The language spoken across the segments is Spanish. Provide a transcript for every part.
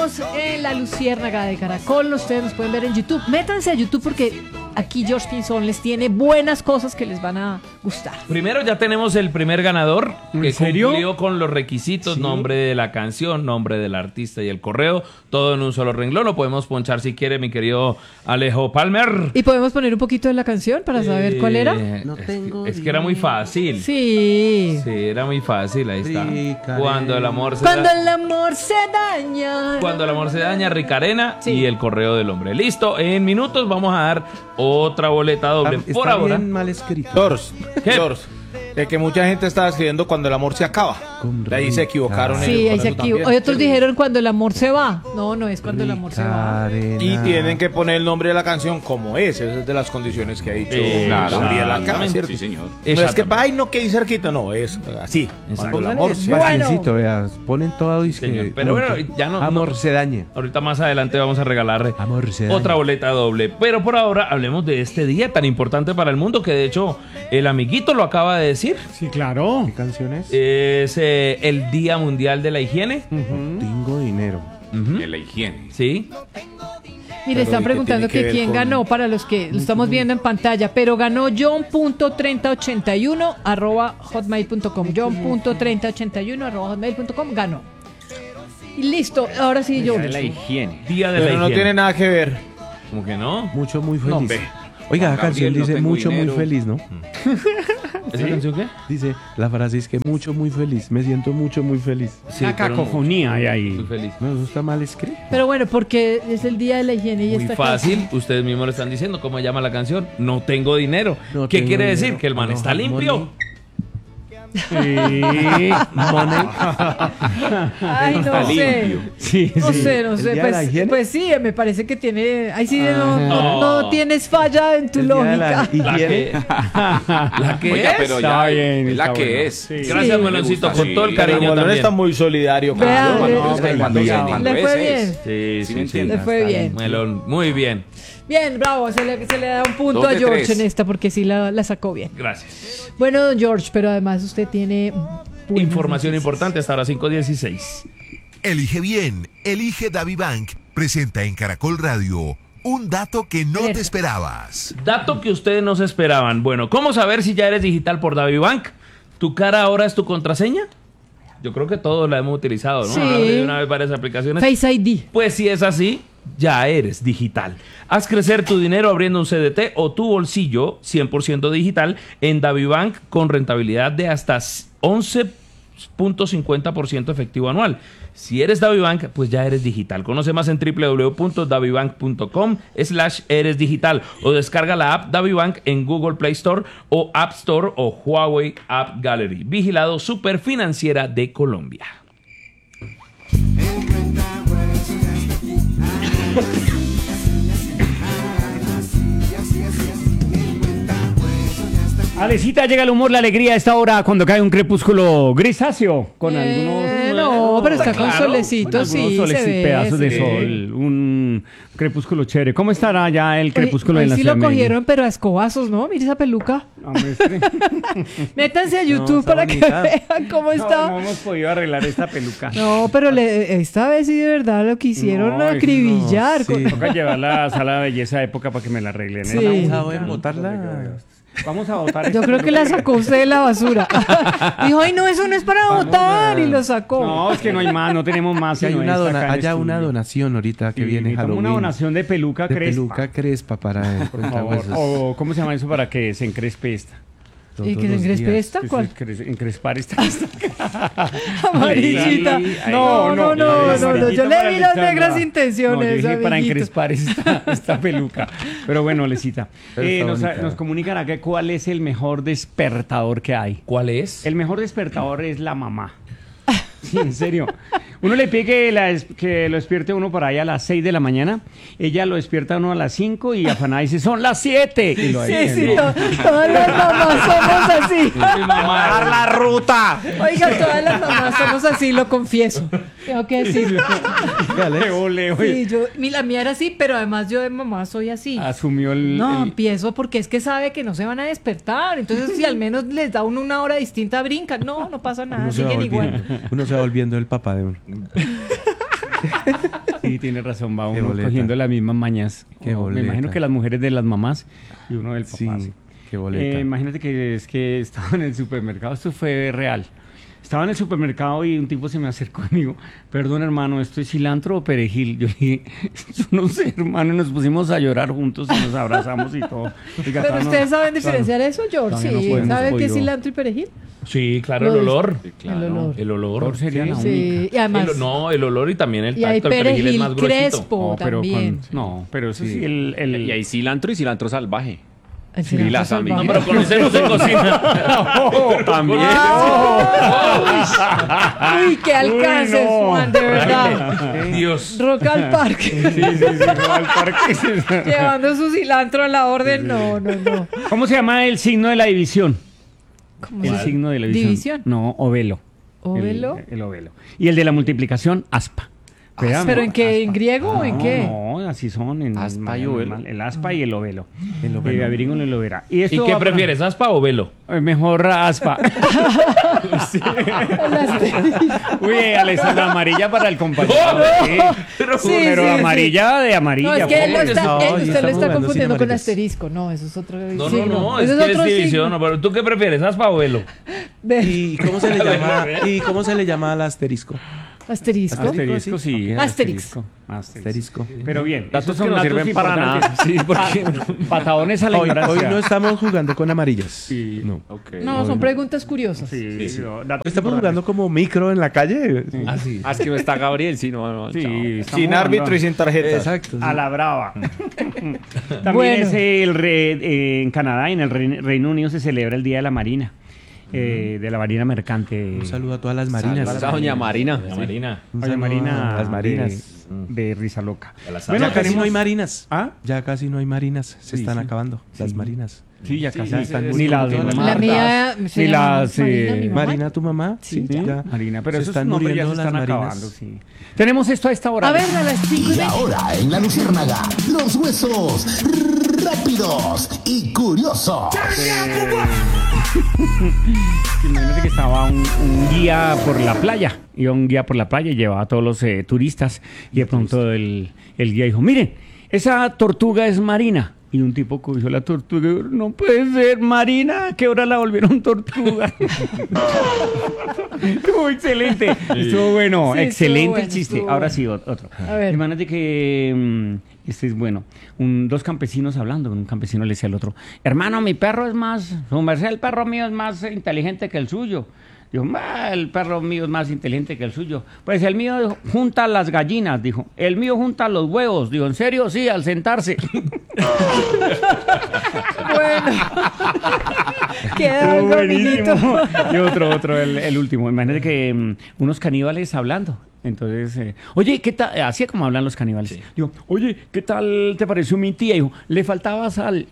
Estamos en La Luciérnaga de Caracol. Ustedes nos pueden ver en YouTube. Métanse a YouTube porque aquí George Pinzón les tiene buenas cosas que les van a gustar. Primero ya tenemos el primer ganador que serio? cumplió con los requisitos, nombre de la canción, nombre del artista y el correo, todo en un solo renglón. Lo podemos ponchar si quiere, mi querido Alejo Palmer. ¿Y podemos poner un poquito de la canción para saber cuál era? No tengo Es que era muy fácil. Sí. Sí, era muy fácil, ahí está. Ricarena. Cuando el amor se Cuando da- el amor se daña. Cuando el amor se daña, Ricarena Sí. y el correo del hombre. Listo, en minutos vamos a dar otra boleta doble. Está Por ahora. bien mal escrito. ¿Qué? De que mucha gente estaba escribiendo cuando el amor se acaba. Con De ahí se equivocaron Sí, ellos. ahí por se eso equivocó. también. Hoy otros dijeron cuando el amor se va. No, no es cuando el amor se va. Y tienen que poner el nombre de la canción como es. Esa es de las condiciones que ha dicho Gabriela acá, ¿cierto? Sí, señor. No es que, ay, no, que ahí cerquita. No, es así. Cuando el amor se Facilcito, vea, ponen todo y Señor, pero bueno, ya no- amor no- se daña. Ahorita más adelante vamos a regalarle Amor se daña. otra boleta doble. Pero por ahora hablemos de este día tan importante para el mundo que de hecho el amiguito lo acaba de decir. Sí, claro. ¿Qué canciones? Es el Día Mundial de la Higiene. Tengo dinero. Ujú. De la higiene. Sí. Mire, están ¿y qué preguntando tiene que que ver quién con- ganó para los que lo estamos viendo en pantalla, pero ganó john.3081 @hotmail.com. John.3081 @hotmail.com ganó. Y listo, ahora sí yo. De la higiene. Día de Pero la no Higiene. tiene nada que ver. ¿Cómo que no? Mucho, muy No, feliz. ve. Oiga, la Juan canción Gabriel, no dice tengo mucho, dinero. muy feliz, ¿no? ¿Esa canción qué? Dice, la frase es que mucho, muy feliz. Me siento mucho, muy feliz. Sí, Una pero cacofonía hay muy ahí. feliz. No, eso está mal escrito. Pero bueno, porque es el día de la higiene y Muy esta fácil, ustedes mismos lo están diciendo. ¿Cómo se llama la canción? No tengo dinero. No ¿Qué tengo quiere dinero. decir? Que el man No, está limpio. money. Sí. Money. Ay, no Está sé. limpio. Sí, No sí. sé, no ¿El sé. día de la higiene? Pues sí, me parece que tiene. Ahí sí no, No. no tienes falla en tu El día de la lógica. La higiene. que, la que Oiga, es. pero Está ya bien, es la está que bueno. es. Sí. Gracias, Sí. Meloncito, Me gusta, con todo el sí. Pero cariño Molón también. está muy solidario. con Vea, todo. le- Cuando Le fue es, bien. es. Sí, ¿Sí me sí, entiendes? Le fue bien. Melón, muy bien. Bien, bravo. Se le da un punto Dos a de George tres. en esta porque sí la sacó bien. Gracias. Bueno, don George, pero además usted tiene buenas Información noticias. importante hasta ahora 5:16. Elige bien, elige DaviBank. Presenta en Caracol Radio un dato que no Alerta. te esperabas. Dato que ustedes no se esperaban. Bueno, ¿cómo saber si ya eres digital por DaviBank? ¿Tu cara ahora es tu contraseña? Yo creo que todos la hemos utilizado, ¿no? Sí. Abrí de una vez varias aplicaciones. Face ID. Pues si es así, ya eres digital. Haz crecer tu dinero abriendo un CDT o tu bolsillo 100% digital en DaviBank con rentabilidad de hasta 11.50% efectivo anual. Si eres DaviBank, pues ya eres digital. Conoce más en www.davibank.com/eres digital o descarga la app DaviBank en Google Play Store o App Store o Huawei App Gallery. Vigilado Superfinanciera de Colombia. Alecita, llega el humor, la alegría a esta hora cuando cae un crepúsculo grisáceo con algunos... No, pero está con Claro, solecito, algunos sí, soles se y ve. pedazos de sí. sol, un crepúsculo chévere. ¿Cómo estará ya el crepúsculo Hoy en la sí Ciudad lo de Medellín? cogieron, pero a escobazos, ¿no? Mire esa peluca. Hombre, este- Métanse a YouTube está para que bonita. vean cómo No, está. no hemos podido arreglar esta peluca. No, pero esta vez sí de verdad lo quisieron No, acribillar. no, sí. Toca llevarla a la sala de belleza de época para que me la arreglen. Sí. ¿eh? ¿Pensado en botarla? Vamos a votar. Yo creo que la sacó usted de la basura. Dijo, ay, no, eso no es para votar. Y lo sacó. No, es que no hay más, no tenemos más. Si hay sino una esta acá en el haya una estudio. donación ahorita que Sí, viene necesitamos Halloween. una donación de peluca de crespa. peluca crespa para Por favor. O, ¿cómo se llama eso para que se encrespe esta? ¿Y que se encrespe esta? Que ¿Cuál? se encrespar esta. Amarillita. Ahí, No, no, no, no, no. Yo le vi las negras No, yo intenciones. dije para amiguito. encrespar esta peluca. Pero bueno, Lecita. Pero está Nos bonita. comunican acá cuál es el mejor despertador que hay. ¿Cuál es? El mejor despertador es la mamá. Sí, en serio. Uno le pide que lo despierte uno por ahí a las 6 de la mañana. Ella lo despierta a uno a las 5 y afanada dice, son las 7. Y lo Sí, dice, sí, ¿no? todas las mamás somos así. ¡Dar la ruta! Oiga, todas las mamás somos así, lo confieso. Tengo que decirlo. Leo, Leo, Sí, la mía era así, pero además yo de mamá soy así. asumió el... No, el- empiezo porque es que sabe que no se van a despertar. Entonces, si al menos les da uno una hora distinta, brincan. No, no pasa nada, Uno se va siguen igual. volviendo el papá de uno. Sí, tiene razón, va Qué uno boleta. cogiendo las mismas mañas. Qué Me boleta. imagino que las mujeres de las mamás y uno del papá. Sí, sí. qué boleta. Imagínate que es que estaba en el supermercado, esto fue real. Estaba en el supermercado y un tipo se me acercó y me dijo, perdón hermano, ¿esto es cilantro o perejil? Yo le dije, yo no sé hermano, y nos pusimos a llorar juntos y nos abrazamos y todo. Oiga, Pero todavía ustedes no- saben diferenciar eso, George. todavía no Sí, podemos ¿saben qué es podido- cilantro y perejil? Sí, claro, Lo el dis- olor. El olor. El olor. Olor sería la Sí, única. y además, No, el olor y también el y hay tacto. El perejil es perejil más gruesito. crespo No, pero también. no, pero eso sí, el Y hay cilantro y cilantro salvaje. El y cilantro la salvaje. No, pero conocemos en cocina. también. Uy, qué alcances, Uy, no. Juan, de verdad. Dios. Rock al parque. Sí, al parque. Llevando su cilantro a la orden. No, no, no. ¿Cómo se llama el signo de la división? ¿Cómo El se- signo de la división. ¿División? No, ovelo. ¿Ovelo? El ovelo. Y el de la multiplicación, aspa. Vea, ¿Pero no, en qué? ¿En aspa. griego o en qué? No, así son. En Aspa y ovelo. El aspa y el ovelo. El ovelo. Averíguenlo y lo verá. ¿Y, ¿Y esto qué va para- prefieres, aspa o velo? Mejor aspa. Uy, Alessandra, amarilla para el compañero. Sí. Pero, Sí, Pero sí, sí. amarilla de amarilla. No, es que él lo pobre. está, No, usted ya lo estamos está jugando confundiendo sin con amarillas. asterisco. No, eso es otro no, signo. es Eso que es otro división. signo. No, pero ¿tú qué prefieres, aspa o velo? Ve, ¿Y cómo se le llama? ¿Y cómo se le llama al asterisco? asterisco. Asterisco, sí. Asterix. Asterisco. Pero bien, Datos estos son que no datos sirven para importantes. nada. Sí, porque Patadones a la Hoy ignorancia. no estamos jugando con amarillas. Sí. No. No, son preguntas curiosas. Sí, no, datos Estamos importantes. jugando como micro en la calle. Así. Ah, es que no está Gabriel, sí, no. Sí, chao. estamos Sin árbitro y sin tarjeta. Exacto. a la brava. También Bueno. es en Canadá y en el Reino Unido se celebra el Día de la Marina, de la Marina Mercante. Un saludo a todas las Saludos marinas. a doña Marina. La Marina. Un Doña saludo Marina a las marinas. de Risa Loca. A las Bueno, ya casi tenemos- no hay marinas. ¿Ah? Ya casi no hay marinas. Se Sí, están sí. acabando las marinas. Sí, ya casi están ni las muriendo. La Martas, mía se ni llama las Marina, mi mamá. Marina, tu mamá. Sí, ya. Marina, pero Se esos están nombres ya se muriendo están las marinas. acabando, sí. Tenemos esto a esta hora. A ver, a las 5:20. Y ahora en la Luciérnaga, los huesos rápidos y curiosos. Imagínate que estaba un guía por la playa. Iba un guía por la playa y llevaba a todos los turistas. Y de pronto el guía dijo, miren, esa tortuga es marina. Y un tipo cogió la tortuga y dijo, no puede ser marina, ¿a qué hora la volvieron tortuga? Estuvo excelente. Estuvo bueno, Sí, excelente estuvo bueno, el chiste. estuvo Ahora bueno. sí, otro. A ver. Imagínate que este es bueno. Dos campesinos hablando, un campesino le decía al otro, hermano, mi perro es más, su merced, el perro mío es más inteligente que el suyo. Dijo, el perro mío es más inteligente que el suyo. Pues el mío junta las gallinas, dijo. El mío junta los huevos. Dijo, ¿en serio? Sí, al sentarse. Bueno. Queda algo, amiguito. Buenísimo. Y otro, el último. Imagínate que unos caníbales hablando. Entonces, oye, ¿qué tal? Así es como hablan los caníbales. Digo, oye, ¿qué tal te pareció mi tía? Dijo, le faltaba sal.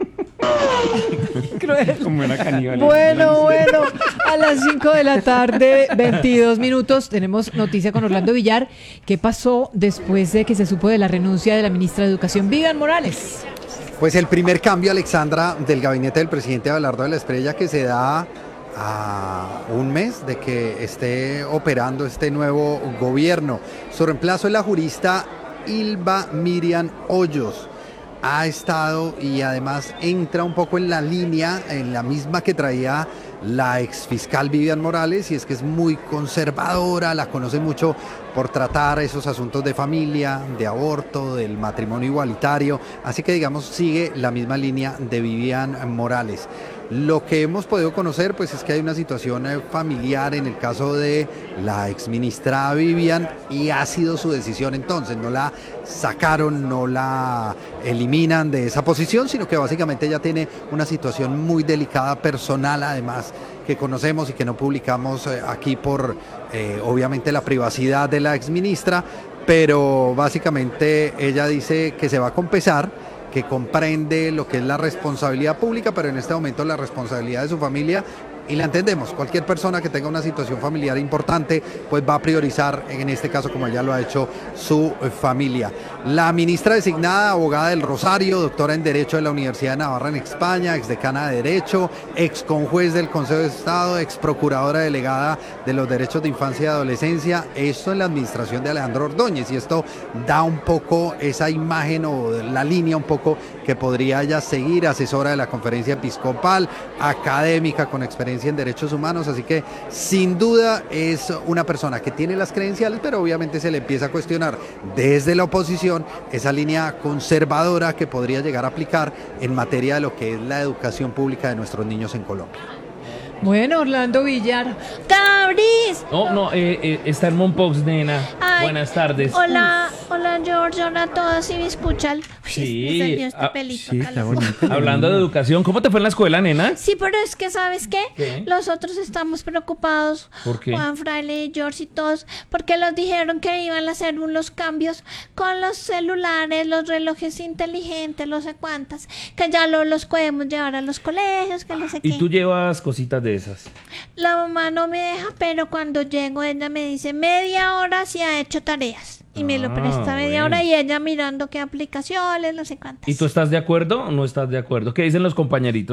Cruel. Como era caníbal. Bueno, a las 5 de la tarde, 22 minutos, tenemos noticia con Orlando Villar. ¿Qué pasó después de que se supo de la renuncia de la ministra de Educación, Vivian Morales? Pues el primer cambio, Alexandra, del gabinete del presidente Abelardo de la Espriella, que se da a un mes de que esté operando este nuevo gobierno. Su reemplazo es la jurista Ilva Miriam Hoyos. Ha estado y además entra un poco en la línea, en la misma que traía la exfiscal Vivian Morales, y es que es muy conservadora, la conoce mucho por tratar esos asuntos de familia, de aborto, del matrimonio igualitario, así que digamos sigue la misma línea de Vivian Morales. Lo que hemos podido conocer pues es que hay una situación familiar en el caso de la exministra Vivian y ha sido su decisión entonces, no la sacaron, no la eliminan de esa posición, sino que básicamente ella tiene una situación muy delicada personal además que conocemos y que no publicamos aquí por obviamente la privacidad de la exministra, pero básicamente ella dice que se va a compensar, que comprende lo que es la responsabilidad pública, pero en este momento la responsabilidad de su familia y la entendemos. Cualquier persona que tenga una situación familiar importante, pues va a priorizar, en este caso, como ya lo ha hecho su familia. La ministra designada, abogada del Rosario, doctora en Derecho de la Universidad de Navarra en España, exdecana de Derecho, ex conjuez del Consejo de Estado, ex procuradora delegada de los derechos de infancia y adolescencia, esto en la administración de Alejandro Ordóñez, y esto da un poco esa imagen o la línea un poco que podría ella seguir, asesora de la Conferencia Episcopal, académica con experiencia en derechos humanos, así que sin duda es una persona que tiene las credenciales, pero obviamente se le empieza a cuestionar desde la oposición esa línea conservadora que podría llegar a aplicar en materia de lo que es la educación pública de nuestros niños en Colombia. Bueno, Orlando Villar. ¡Cabris! No, está en Mompox, nena. Ay, Buenas tardes. Hola, George, hola a todos, ¿sí me escuchan? Sí, Me salió este pelito Sí, acá. está bonito. Hablando de educación, ¿cómo te fue en la escuela, nena? Sí, pero es que, ¿sabes qué? ¿Qué? Nosotros estamos preocupados, ¿Por qué? Juan Fraile, George y todos, porque nos dijeron que iban a hacer unos cambios con los celulares, los relojes inteligentes, no sé cuántas, que ya los podemos llevar a los colegios, que no sé qué. ¿Y tú llevas cositas de esas? La mamá no me deja, pero cuando llego ella me dice media hora si ha hecho tareas. Y me lo presta media bueno. hora y ella mirando qué aplicaciones, no sé cuántas. ¿Y tú estás de acuerdo o no estás de acuerdo? ¿Qué dicen los compañeritos?